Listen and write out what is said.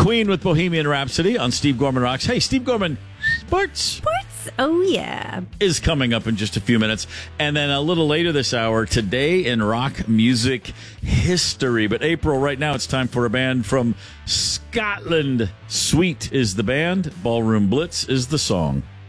Queen with Bohemian Rhapsody on Steve Gorman Rocks. Hey, Steve Gorman, Sports Oh, yeah. is coming up in just a few minutes. And then a little later this hour, Today in Rock Music History. But April, right now it's time for a band from Scotland. Sweet is the band. Ballroom Blitz is the song.